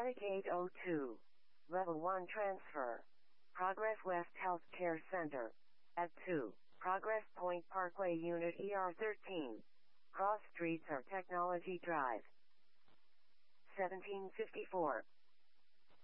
Static 802. Level 1 transfer. Progress West Healthcare Center. At 2. Progress Point Parkway Unit ER13. Cross Streets or Technology Drive. 1754.